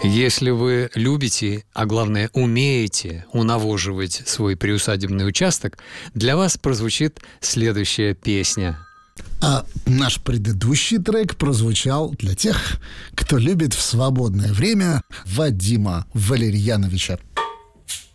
Если вы любите, а главное умеете унавоживать свой приусадебный участок, для вас прозвучит следующая песня. А наш предыдущий трек прозвучал для тех, кто любит в свободное время Вадима Валерьяновича.